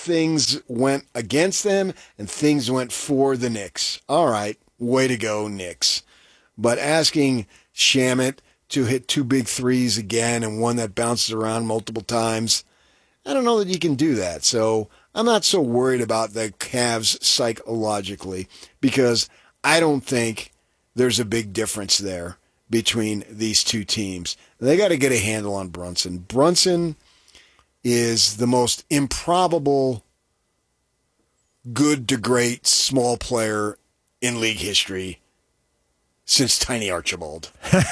things went against them and things went for the Knicks. All right, way to go, Knicks. But asking Shamet to hit 2 big threes again and one that bounces around multiple times, I don't know that you can do that. So I'm not so worried about the Cavs psychologically because I don't think there's a big difference there between these two teams. They got to get a handle on Brunson. Brunson is the most improbable good to great small player in league history since Tiny Archibald.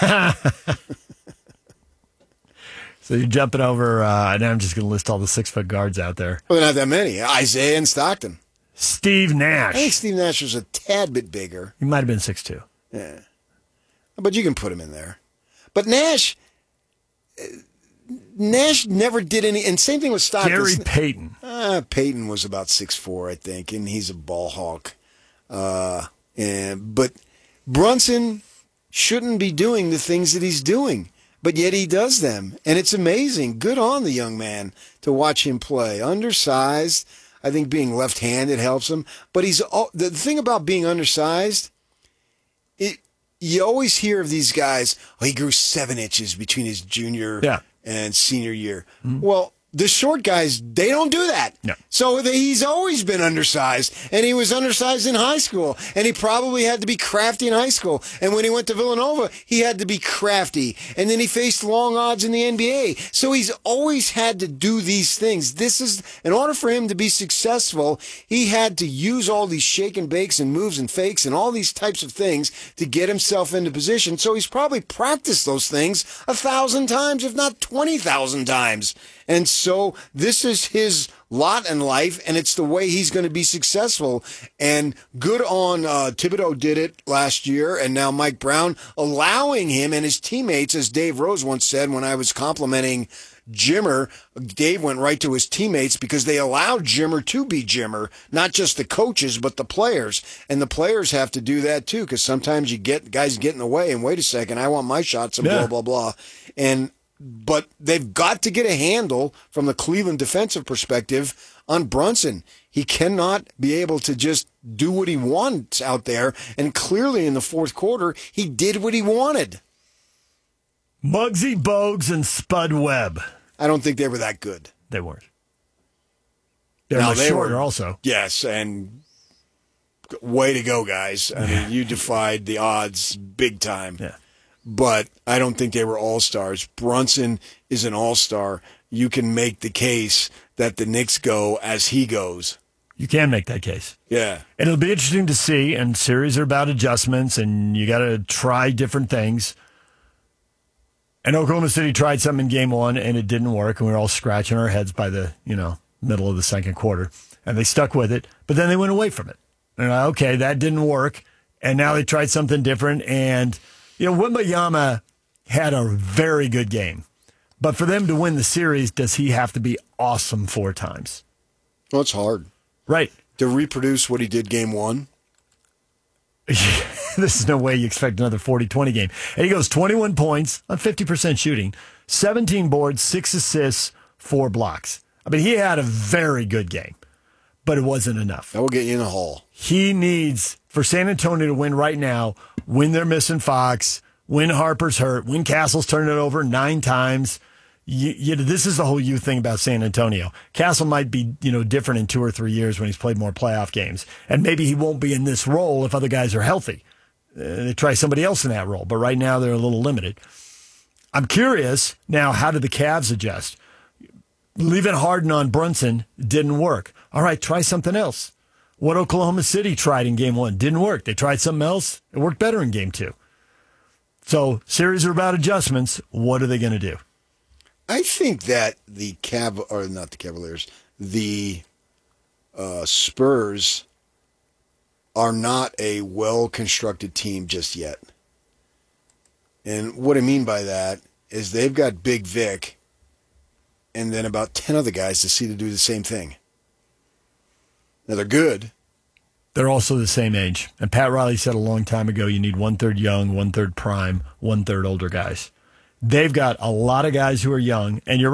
So you're jumping over, and I'm just going to list all the 6-foot guards out there. Well, not that many. Isaiah and Stockton. Steve Nash. I think Steve Nash was a tad bit bigger. He might have been 6'2". Yeah. But you can put him in there. But Nash never did any, and same thing with Stockton. Gary Payton. Payton was about 6'4", I think, and he's a ball hawk. But Brunson shouldn't be doing the things that he's doing, but yet he does them, and it's amazing. Good on the young man to watch him play. Undersized, I think being left-handed helps him, but the thing about being undersized, you always hear of these guys, he grew 7 inches between his junior and senior year. Mm-hmm. Well, the short guys, they don't do that. No. So he's always been undersized, and he was undersized in high school, and he probably had to be crafty in high school. And when he went to Villanova, he had to be crafty. And then he faced long odds in the NBA. So he's always had to do these things. This is, in order for him to be successful, he had to use all these shake and bakes and moves and fakes and all these types of things to get himself into position. So he's probably practiced those things 1,000 times, if not 20,000 times. And so this is his lot in life, and it's the way he's going to be successful. And good on Thibodeau did it last year, and now Mike Brown allowing him and his teammates, as Dave Rose once said when I was complimenting Jimmer, Dave went right to his teammates because they allowed Jimmer to be Jimmer, not just the coaches, but the players. And the players have to do that too, because sometimes you get guys get in the way and wait a second, I want my shots and blah, blah, blah. But they've got to get a handle from the Cleveland defensive perspective on Brunson. He cannot be able to just do what he wants out there. And clearly in the fourth quarter, he did what he wanted. Muggsy Bogues and Spud Webb. I don't think they were that good. They weren't. They're much shorter also. Yes, and way to go, guys. I mean, you defied the odds big time. Yeah. But I don't think they were all-stars. Brunson is an all-star. You can make the case that the Knicks go as he goes. You can make that case. Yeah. And it'll be interesting to see, and series are about adjustments, and you got to try different things. And Oklahoma City tried something in game 1, and it didn't work, and we were all scratching our heads by the middle of the second quarter. And they stuck with it, but then they went away from it. And okay, that didn't work, and now they tried something different, and Wembanyama had a very good game. But for them to win the series, does he have to be awesome 4 times? Well, it's hard. Right. To reproduce what he did game 1. This is no way you expect another 40-20 game. And he goes 21 points on 50% shooting, 17 boards, 6 assists, 4 blocks. I mean, he had a very good game, but it wasn't enough. That will get you in the hall. He needs, for San Antonio to win right now, when they're missing Fox, when Harper's hurt, when Castle's turned it over 9 times. This is the whole youth thing about San Antonio. Castle might be different in 2 or 3 years when he's played more playoff games, and maybe he won't be in this role if other guys are healthy. They try somebody else in that role, but right now they're a little limited. I'm curious now, how did the Cavs adjust? Leaving Harden on Brunson didn't work. All right, try something else. What Oklahoma City tried in game 1 didn't work. They tried something else. It worked better in game 2. So series are about adjustments. What are they going to do? I think that the Spurs are not a well-constructed team just yet. And what I mean by that is they've got Big Vic and then about 10 other guys to see to do the same thing. Now, they're good. They're also the same age. And Pat Riley said a long time ago, you need 1/3 young, 1/3 prime, 1/3 older guys. They've got a lot of guys who are young, and you're right.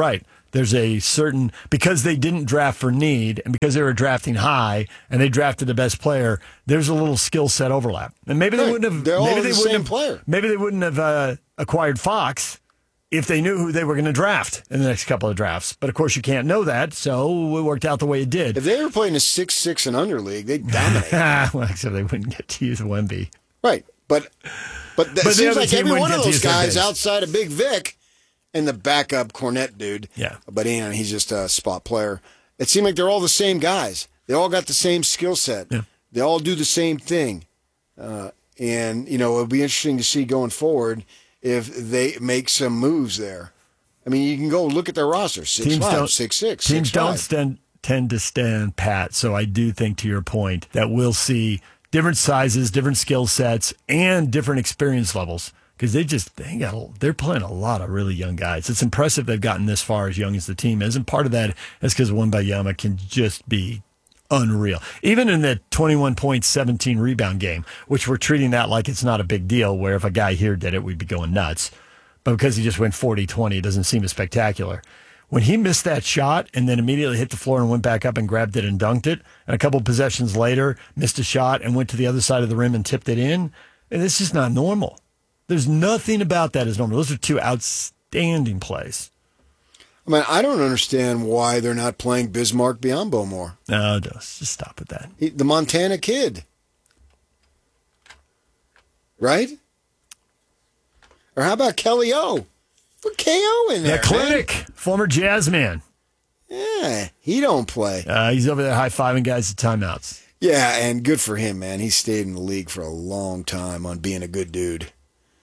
There's a certain, because they didn't draft for need and because they were drafting high and they drafted the best player, there's a little skill set overlap. And maybe they wouldn't have, They're all maybe the they same wouldn't have, player. maybe they wouldn't have acquired Fox if they knew who they were going to draft in the next couple of drafts. But of course, you can't know that, so it worked out the way it did. If they were playing a 6-6 and under league, they'd dominate. Well, except they wouldn't get to use Wemby. Right. But it the seems other like team every wouldn't one of get to those use their guys bigs. outside of Big Vic and the backup Cornette dude. Yeah. But he's just a spot player. It seemed like they're all the same guys. They all got the same skill set. Yeah. They all do the same thing. And, it'll be interesting to see going forward if they make some moves there. I mean, you can go look at their roster. 6'5", 6'6", Teams 6'5". don't tend to stand pat. So I do think, to your point, that we'll see different sizes, different skill sets, and different experience levels. Because they're playing a lot of really young guys. It's impressive they've gotten this far as young as the team is. And part of that is because Wembanyama can just be unreal. Even in the 21 point, 17 rebound game, which we're treating that like it's not a big deal, where if a guy here did it, we'd be going nuts. But because he just went 40-20, it doesn't seem as spectacular. When he missed that shot and then immediately hit the floor and went back up and grabbed it and dunked it, and a couple possessions later missed a shot and went to the other side of the rim and tipped it in, and it's just not normal. There's nothing about that as normal. Those are two outstanding plays. I mean, I don't understand why they're not playing Bismarck Biyombo more. No, just stop with that. The Montana kid. Right? Or how about Kelly O? Put KO in there, The Clinic, former Jazz man. Yeah, he don't play. He's over there high-fiving guys at timeouts. Yeah, and good for him, man. He stayed in the league for a long time on being a good dude.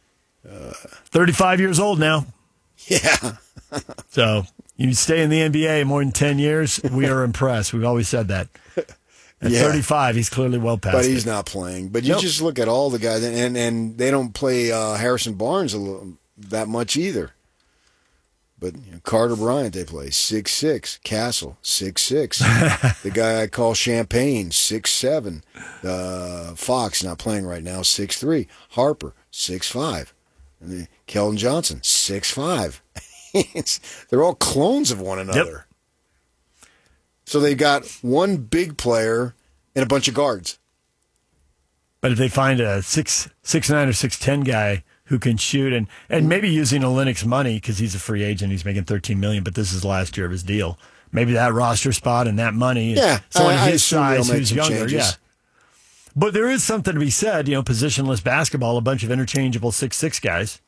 35 years old now. Yeah. So you stay in the NBA more than 10 years, we are impressed. We've always said that. At 35, he's clearly well past But he's it. not playing. But you just look at all the guys, and they don't play Harrison Barnes that much either. But Carter Bryant, they play 6'6". Castle, 6'6". The guy I call Champagne, 6'7". Fox, not playing right now, 6'3". Harper, 6'5". And then Keldon Johnson, 6'5". They're all clones of one another. Yep. So they got one big player and a bunch of guards. But if they find a 6'9" or 6'10" guy who can shoot and maybe using Olynyk's money because he's a free agent, he's making $13 million, but this is the last year of his deal. Maybe that roster spot and that money. Yeah, someone I his assume they'll size make who's some younger. changes. Yeah. But there is something to be said, positionless basketball, a bunch of interchangeable 6'6" guys.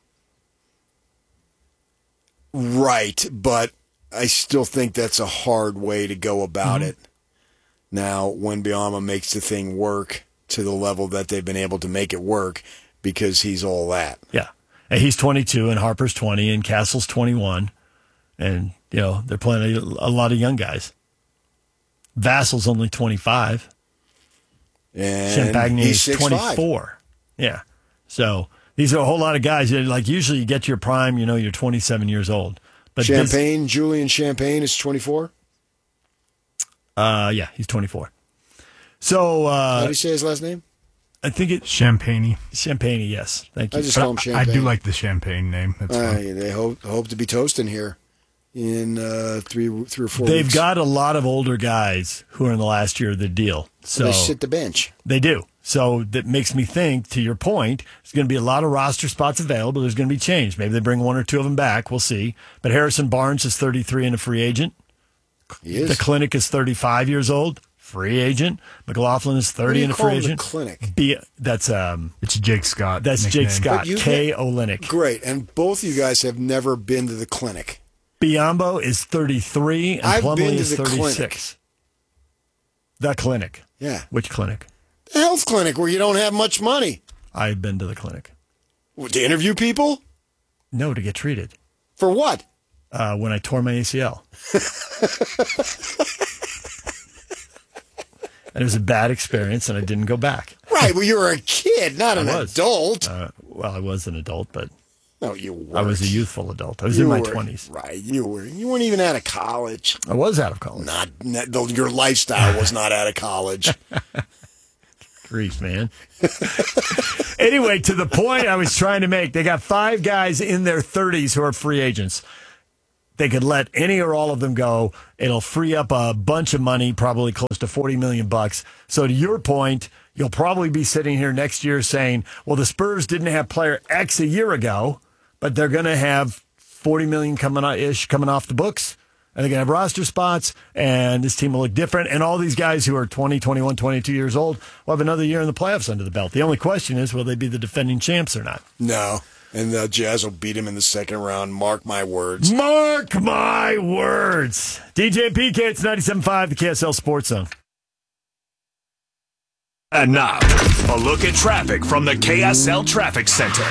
Right, but I still think that's a hard way to go about it. Now, when Biyama makes the thing work to the level that they've been able to make it work because he's all that. Yeah. And he's 22 and Harper's 20 and Castle's 21. And, they're playing a lot of young guys. Vassal's only 25. And Champagne's he's 24. Yeah. So these are a whole lot of guys. Like usually you get to your prime, you're 27 years old. But Julian Champagne is 24? Yeah, he's 24. So How do you say his last name? I think it's Champagne. Champagne, yes. Thank you. I just call him I Champagne. do like the Champagne name. That's fun. They hope to be toasting here in 3 or 4 weeks. They've got a lot of older guys who are in the last year of the deal. So They sit the bench. They do. So that makes me think, to your point, there's going to be a lot of roster spots available. There's going to be change. Maybe they bring 1 or 2 of them back. We'll see. But Harrison Barnes is 33 and a free agent. He is. The Clinic is 35 years old, free agent. McLaughlin is 30 and a free agent. The Clinic? That's It's Jake Scott. That's nickname. Jake Scott. But you K. Olynyk. Great, and both you guys have never been to the Clinic. Biyombo is 33 and I've Plumlee been to is the 36. Clinic. The Clinic. Yeah. Which clinic? The health clinic where you don't have much money. I've been to the clinic. To interview people? No, to get treated. For what? When I tore my ACL. And it was a bad experience, and I didn't go back. Right, well, you were a kid, not an was. adult. Well, I was an adult, but No, you weren't. I was a youthful adult. I was You in my were- 20s. Right, you weren't even out of college. I was out of college. Your lifestyle was not out of college. Grief, man. Anyway, to the point I was trying to make, they got 5 guys in their 30s who are free agents. They could let any or all of them go. It'll free up a bunch of money, probably close to $40 million. So to your point, you'll probably be sitting here next year saying, well, the Spurs didn't have player X a year ago, but they're going to have $40 million coming off the books. And they're going to have roster spots, and this team will look different. And all these guys who are 20, 21, 22 years old will have another year in the playoffs under the belt. The only question is, will they be the defending champs or not? No. And the Jazz will beat him in the second round. Mark my words. Mark my words. DJ and PK, it's 97.5, the KSL Sports Zone. And now, a look at traffic from the KSL Traffic Center.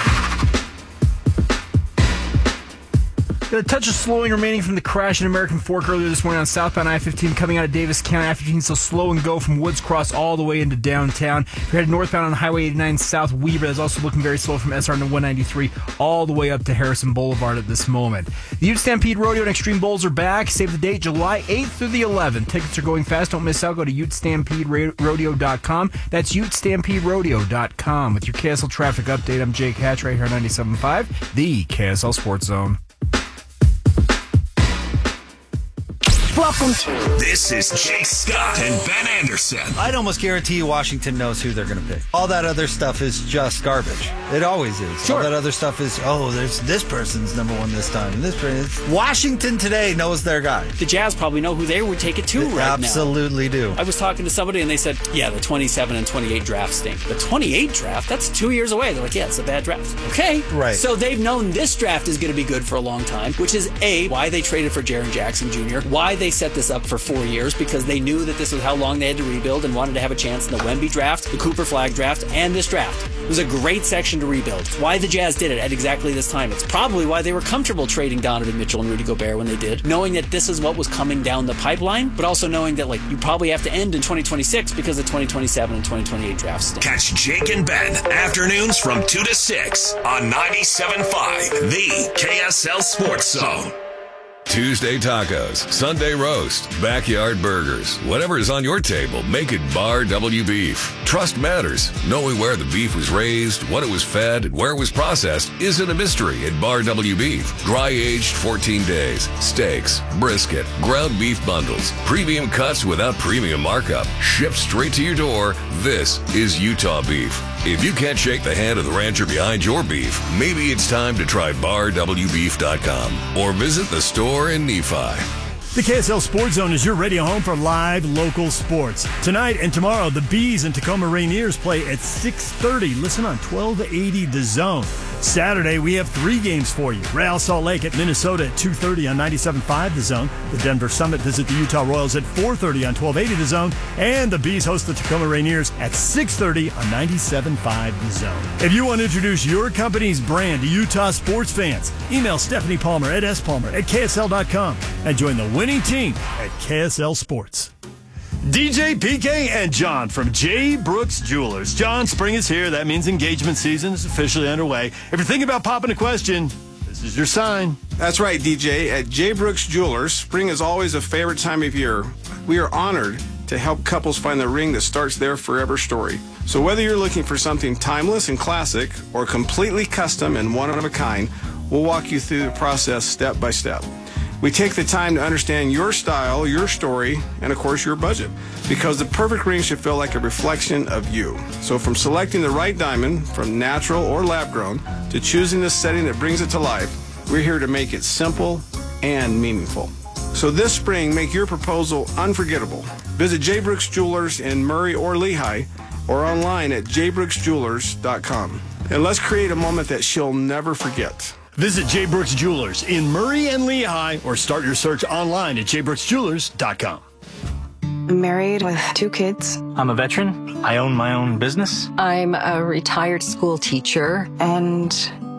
Got a touch of slowing remaining from the crash in American Fork earlier this morning on southbound I-15 coming out of Davis County. I-15 still slow and go from Woods Cross all the way into downtown. If you're headed northbound on Highway 89 South Weber, that's also looking very slow from SR 193 all the way up to Harrison Boulevard at this moment. The Ute Stampede Rodeo and Extreme Bowls are back. Save the date, July 8th through the 11th. Tickets are going fast. Don't miss out. Go to UteStampedeRodeo.com. That's UteStampedeRodeo.com. With your KSL traffic update, I'm Jake Hatch right here on 97.5, the KSL Sports Zone. Welcome. This is Jake Scott and Ben Anderson. I'd almost guarantee you Washington knows who they're going to pick. All that other stuff is just garbage. It always is. Sure. All that other stuff is, there's this person's number one this time. And this person. Washington today knows their guy. The Jazz probably know who they would take it to right now. Absolutely do. I was talking to somebody and they said, yeah, the 27 and 28 draft stink. The 28 draft, that's 2 years away. They're like, yeah, it's a bad draft. Okay. Right. So they've known this draft is going to be good for a long time, which is A, why they traded for Jaren Jackson Jr., why they set this up for 4 years, because they knew that this was how long they had to rebuild and wanted to have a chance in the Wemby draft, the Cooper Flag draft, and this draft. It was a great section to rebuild. It's why the Jazz did it at exactly this time. It's probably why they were comfortable trading Donovan Mitchell and Rudy Gobert when they did, knowing that this is what was coming down the pipeline, but also knowing that you probably have to end in 2026 because the 2027 and 2028 drafts stink. Catch Jake and Ben afternoons from 2 to 6 on 97.5, the KSL Sports Zone. Tuesday tacos, Sunday roast, backyard burgers. Whatever is on your table, make it Bar W Beef. Trust matters. Knowing where the beef was raised, what it was fed, and where it was processed isn't a mystery at Bar W Beef. Dry aged 14 days. Steaks, brisket, ground beef bundles, premium cuts without premium markup. Shipped straight to your door. This is Utah beef. If you can't shake the hand of the rancher behind your beef, maybe it's time to try BarWBeef.com or visit the store in Nephi. The KSL Sports Zone is your radio home for live local sports. Tonight and tomorrow, the Bees and Tacoma Rainiers play at 6:30. Listen on 1280 The Zone. Saturday, we have 3 games for you. Real Salt Lake at Minnesota at 2:30 on 97.5 The Zone. The Denver Summit visit the Utah Royals at 4:30 on 1280 The Zone. And the Bees host the Tacoma Rainiers at 6:30 on 97.5 The Zone. If you want to introduce your company's brand to Utah sports fans, email Stephanie Palmer at spalmer@ksl.com and join the winning team at KSL Sports. DJ, PK, and John from J. Brooks Jewelers. John, spring is here. That means engagement season is officially underway. If you're thinking about popping a question, this is your sign. That's right, DJ. At J. Brooks Jewelers, spring is always a favorite time of year. We are honored to help couples find the ring that starts their forever story. So whether you're looking for something timeless and classic or completely custom and one of a kind, we'll walk you through the process step by step. We take the time to understand your style, your story, and of course your budget, because the perfect ring should feel like a reflection of you. So from selecting the right diamond, from natural or lab grown, to choosing the setting that brings it to life, we're here to make it simple and meaningful. So this spring, make your proposal unforgettable. Visit J. Brooks Jewelers in Murray or Lehigh, or online at jbrooksjewelers.com. And let's create a moment that she'll never forget. Visit J. Brooks Jewelers in Murray and Lehigh, or start your search online at jbrooksjewelers.com. I'm married with 2 kids. I'm a veteran. I own my own business. I'm a retired school teacher. And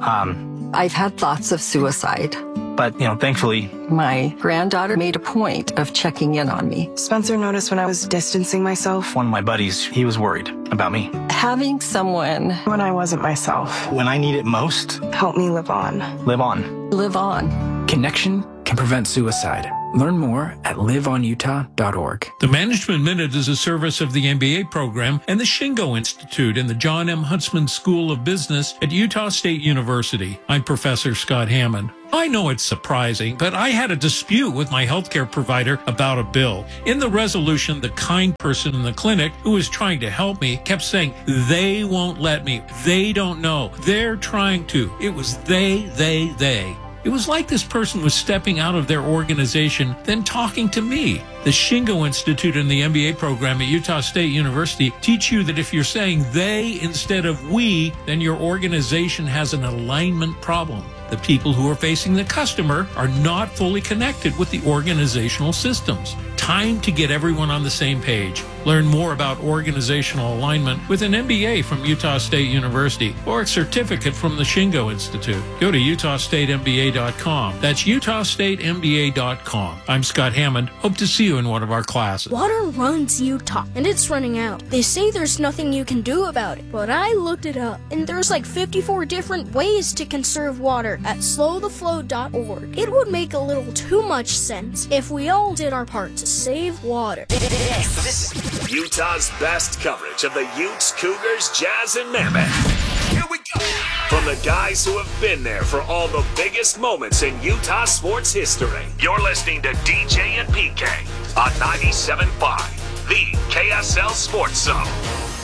I've had thoughts of suicide. But, thankfully, my granddaughter made a point of checking in on me. Spencer noticed when I was distancing myself. One of my buddies, he was worried about me. Having someone when I wasn't myself. When I need it most. Help me live on. Live on. Live on. Connection can prevent suicide. Learn more at liveonutah.org. The Management Minute is a service of the MBA program and the Shingo Institute in the John M. Huntsman School of Business at Utah State University. I'm Professor Scott Hammond. I know it's surprising, but I had a dispute with my healthcare provider about a bill. In the resolution, the kind person in the clinic who was trying to help me kept saying, they won't let me. They don't know. They're trying to. It was they. It was like this person was stepping out of their organization, then talking to me. The Shingo Institute and the MBA program at Utah State University teach you that if you're saying they instead of we, then your organization has an alignment problem. The people who are facing the customer are not fully connected with the organizational systems. Time to get everyone on the same page. Learn more about organizational alignment with an MBA from Utah State University or a certificate from the Shingo Institute. Go to utahstatemba.com. That's utahstatemba.com. I'm Scott Hammond. Hope to see you in one of our classes. Water runs Utah, and it's running out. They say there's nothing you can do about it, but I looked it up, and there's like 54 different ways to conserve water at slowtheflow.org. It would make a little too much sense if we all did our part to save water. This is Utah's best coverage of the Utes, Cougars, Jazz, and Mammoth. Here we go. From the guys who have been there for all the biggest moments in Utah sports history. You're listening to DJ and PK on 97.5, the KSL Sports Zone.